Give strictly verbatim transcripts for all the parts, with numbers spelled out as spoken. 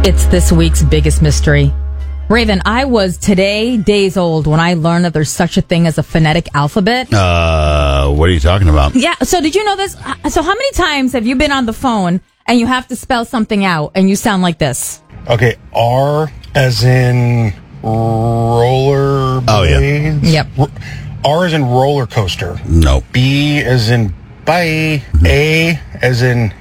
It's this week's biggest mystery. Raven, I was today days old when I learned that there's such a thing as a phonetic alphabet. Uh, what are you talking about? Yeah, so did you know this? So how many times have you been on the phone and you have to spell something out and you sound like this? Okay, R as in roller Oh, yeah. blades. Yep. R, R as in roller coaster. No. B as in bye. A as in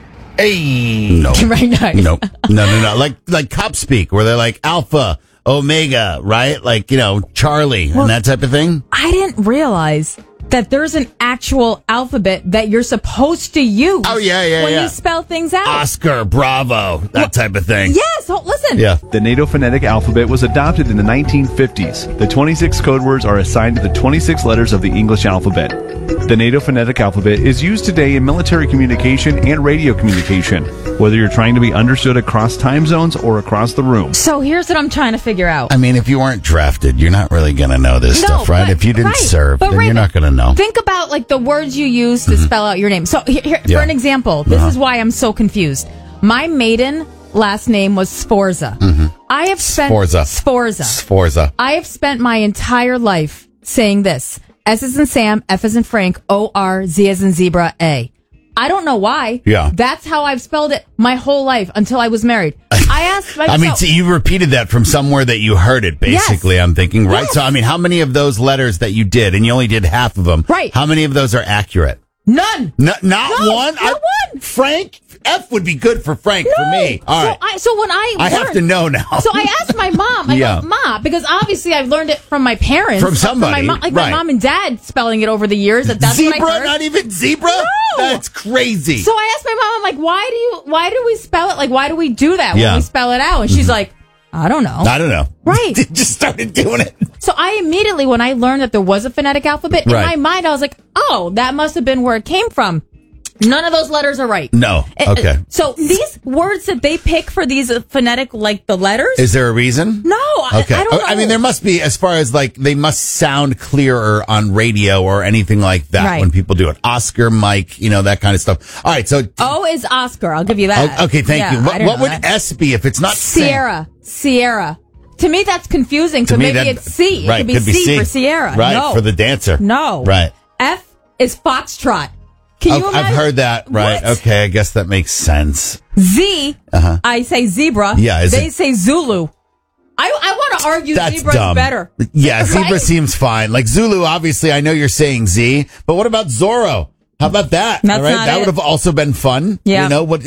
a. No. Right, nice. No. No, no, no. Like, like cop speak, where they're like Alpha, Omega, right? Like, you know, Charlie Well, and that type of thing. I didn't realize that there's an actual alphabet that you're supposed to use. Oh, yeah, yeah, when yeah. you spell things out. Oscar, Bravo, that Well, type of thing. Yes, oh, listen. Yeah. The NATO phonetic alphabet was adopted in the nineteen fifties. The twenty-six code words are assigned to the twenty-six letters of the English alphabet. The NATO phonetic alphabet is used today in military communication and radio communication, whether you're trying to be understood across time zones or across the room. So here's what I'm trying to figure out. I mean, if you weren't drafted, you're not really going to know this No, stuff, right? but- If you didn't right. serve, But then Raven, you're not going to know. Think about like the words you use to spell out your name. So here, here, Yeah. for an example, this Uh-huh. is why I'm so confused. My maiden last name was Sforza. I have spent Sforza. Sforza. Sforza. I have spent my entire life saying this: S as in Sam, F as in Frank, O R, Z as in zebra, A. I don't know why. Yeah. That's how I've spelled it my whole life until I was married. I asked myself. I mean, so you repeated that from somewhere that you heard it, basically, Yes. I'm thinking, right? Yes. So, I mean, how many of those letters that you did, and you only did half of them, Right. how many of those are accurate? none. No, not No, one? not I- one. Frank? F would be good for Frank, for No. me. All so right. I, so when I I have learned- to know now. So I asked my mom, I Yeah. go, Ma, because obviously I've learned it from my parents. From somebody, my mom, like right. my mom and dad spelling it over the years. That that's Zebra? what I heard. Not even zebra? No. That's crazy. So I asked my mom, I'm like, why do you, why do we spell it? Like, why do we do that Yeah. when we spell it out? And she's like, I don't know. I don't know. Right. Just started doing it. So I immediately, when I learned that there was a phonetic alphabet, in Right. my mind, I was like, oh, that must have been where it came from. None of those letters are right. No. Uh, Okay. So these words that they pick for these uh, phonetic, like the letters, Is there a reason? no, I, Okay. I don't know. I mean, there must be, as far as like, they must sound clearer on radio or anything like that Right. when people do it. Oscar, Mike, you know, that kind of stuff. All right. So, O is Oscar. I'll give you that. o- okay, thank Yeah, you. I What, didn't what know would that. S be if it's not Sam? Sierra. Sierra. To me, that's confusing. To So me, maybe that- it's C. It right, could be, could be C, C. for Sierra. Right, No. for the dancer. No. Right. F is Foxtrot. Can you I've, imagine? I've heard that. Right. What? Okay. I guess that makes sense. Z, Uh-huh. I say zebra. Yeah, is they it- say Zulu. I, I want to argue That's zebra's dumb. better. Yeah, zebra Right? seems fine. Like Zulu, obviously, I know you're saying Z, but what about Zorro? How about that? That's All right, not that it. would have also been fun. Yeah. You know what?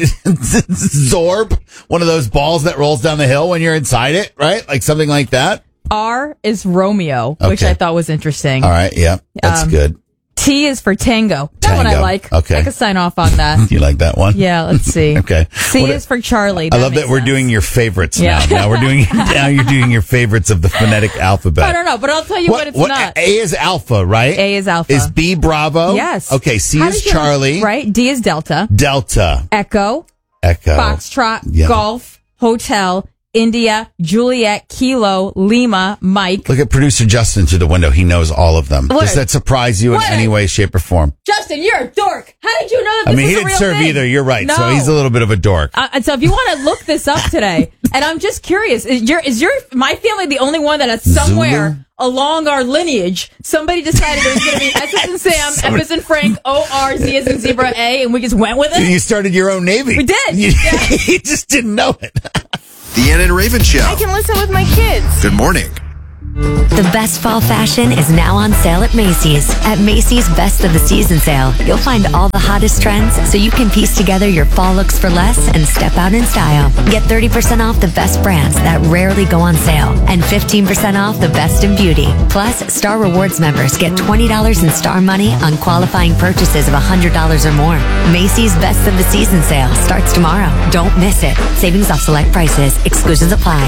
Zorb, one of those balls that rolls down the hill when you're inside it, right? Like something like that. R is Romeo, which Okay. I thought was interesting. All right. Yeah, that's Um, good. T is for Tango. That one I Tango. like. Okay. I could sign off on that. You like that one? Yeah, let's see. Okay. C What- is for Charlie. I love makes that we're sense. doing your favorites Yeah. now. Now we're doing now you're doing your favorites of the phonetic alphabet. I don't know, but I'll tell you what, it's not. A is Alpha, right? A is Alpha. Is B Bravo? Yes. Okay. C How is did you- Charlie. Right. D is Delta. Delta. Echo. Echo. Foxtrot. Yeah. Golf. Hotel. India. Juliet. Kilo. Lima. Mike. Look at producer Justin through the window. He knows all of them. What Does a- that surprise you in what any a- way, shape, or form? Justin, you're a dork. How did you know that I this mean, is he a didn't real serve thing? either. You're right. No. So he's a little bit of a dork. Uh, and so if you want to look this up today, and I'm just curious, is your is your my family the only one that has somewhere Zulu? along our lineage somebody decided it was going to be S as in Sam, Somebody- F as in Frank, O R Z as in zebra, A, and we just went with it? You started your own Navy. We did. You, Yeah. you just didn't know it. The Ann and Raven Show. I can listen with my kids. Good morning. The best fall fashion is now on sale at Macy's. At Macy's Best of the Season sale, you'll find all the hottest trends so you can piece together your fall looks for less and step out in style. Get thirty percent off the best brands that rarely go on sale and fifteen percent off the best in beauty. Plus, Star Rewards members get twenty dollars in Star money on qualifying purchases of one hundred dollars or more. Macy's Best of the Season sale starts tomorrow. Don't miss it. Savings off select prices. Exclusions apply.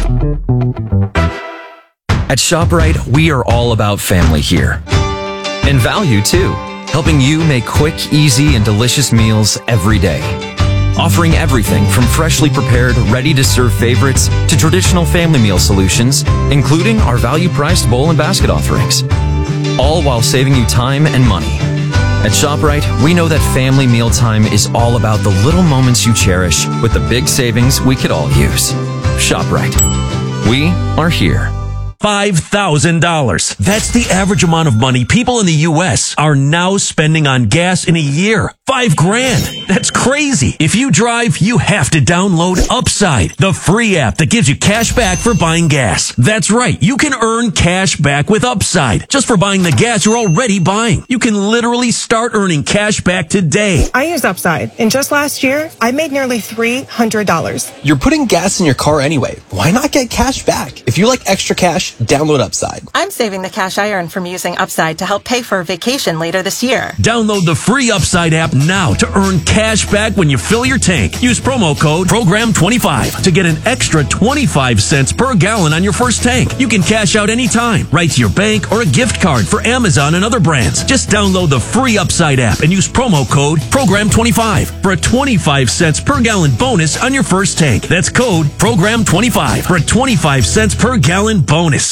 At ShopRite, we are all about family here. And value, too. Helping you make quick, easy, and delicious meals every day. Offering everything from freshly prepared, ready-to-serve favorites to traditional family meal solutions, including our value-priced bowl and basket offerings. All while saving you time and money. At ShopRite, we know that family mealtime is all about the little moments you cherish with the big savings we could all use. ShopRite. We are here. five thousand dollars. That's the average amount of money people in the U S are now spending on gas in a year. Five grand. That's crazy. If you drive, you have to download Upside, the free app that gives you cash back for buying gas. That's right. You can earn cash back with Upside just for buying the gas you're already buying. You can literally start earning cash back today. I use Upside, and just last year, I made nearly three hundred dollars. You're putting gas in your car anyway. Why not get cash back? If you like extra cash, download Upside. I'm saving the cash I earn from using Upside to help pay for a vacation later this year. Download the free Upside app now to earn cash back when you fill your tank. Use promo code program twenty-five to get an extra twenty-five cents per gallon on your first tank. You can cash out anytime, right to your bank or a gift card for Amazon and other brands. Just download the free Upside app and use promo code program twenty-five for a twenty-five cents per gallon bonus on your first tank. That's code program twenty-five for a twenty-five cents per gallon bonus.